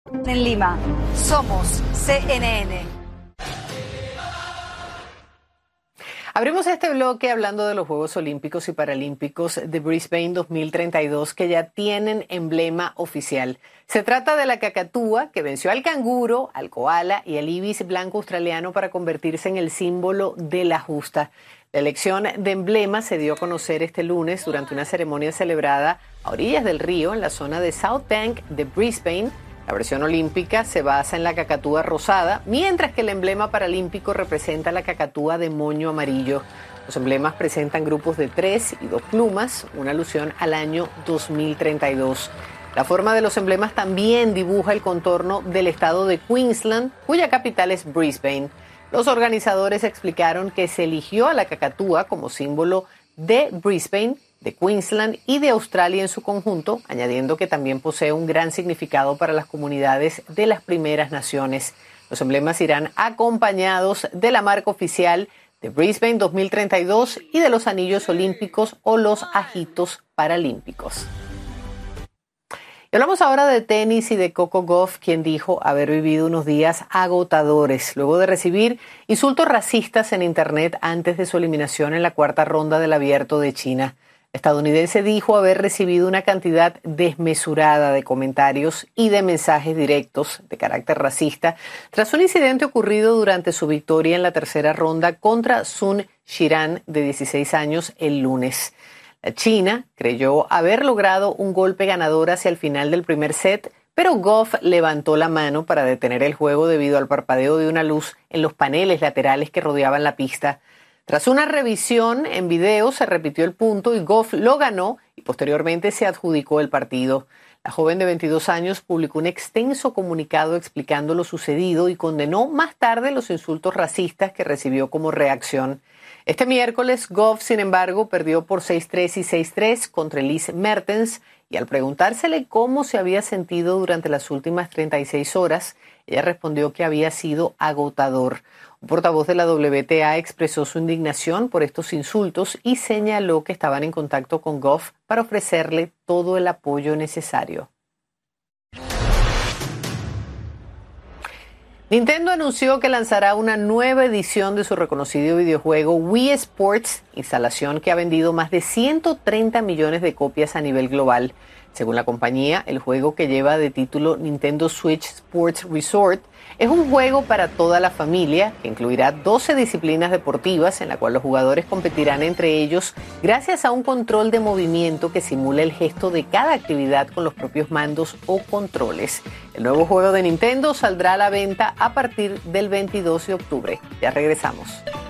En Lima, somos CNN. Abrimos este bloque hablando de los Juegos Olímpicos y Paralímpicos de Brisbane 2032 que ya tienen emblema oficial. Se trata de la cacatúa que venció al canguro, al koala y al ibis blanco australiano para convertirse en el símbolo de la justa. La elección de emblema se dio a conocer este lunes durante una ceremonia celebrada a orillas del río en la zona de South Bank de Brisbane. La versión olímpica se basa en la cacatúa rosada, mientras que el emblema paralímpico representa la cacatúa de moño amarillo. Los emblemas presentan grupos de 3 y 2 plumas, una alusión al año 2032. La forma de los emblemas también dibuja el contorno del estado de Queensland, cuya capital es Brisbane. Los organizadores explicaron que se eligió a la cacatúa como símbolo de Brisbane, de Queensland y de Australia en su conjunto, añadiendo que también posee un gran significado para las comunidades de las primeras naciones. Los emblemas irán acompañados de la marca oficial de Brisbane 2032 y de los anillos olímpicos o los ajitos paralímpicos. Y hablamos ahora de tenis y de Coco Gauff, quien dijo haber vivido unos días agotadores luego de recibir insultos racistas en Internet antes de su eliminación en la cuarta ronda del Abierto de China. El estadounidense dijo haber recibido una cantidad desmesurada de comentarios y de mensajes directos de carácter racista tras un incidente ocurrido durante su victoria en la tercera ronda contra Sun Shiran, de 16 años, el lunes. La China creyó haber logrado un golpe ganador hacia el final del primer set, pero Gauff levantó la mano para detener el juego debido al parpadeo de una luz en los paneles laterales que rodeaban la pista. Tras una revisión en video se repitió el punto y Gauff lo ganó y posteriormente se adjudicó el partido. La joven de 22 años publicó un extenso comunicado explicando lo sucedido y condenó más tarde los insultos racistas que recibió como reacción. Este miércoles, Gauff, sin embargo, perdió por 6-3 y 6-3 contra Elise Mertens y al preguntársele cómo se había sentido durante las últimas 36 horas, ella respondió que había sido agotador. Un portavoz de la WTA expresó su indignación por estos insultos y señaló que estaban en contacto con Gauff para ofrecerle todo el apoyo necesario. Nintendo anunció que lanzará una nueva edición de su reconocido videojuego Wii Sports, instalación que ha vendido más de 130 millones de copias a nivel global. Según la compañía, el juego, que lleva de título Nintendo Switch Sports Resort, es un juego para toda la familia que incluirá 12 disciplinas deportivas en la cual los jugadores competirán entre ellos gracias a un control de movimiento que simula el gesto de cada actividad con los propios mandos o controles. El nuevo juego de Nintendo saldrá a la venta a partir del 22 de octubre. Ya regresamos.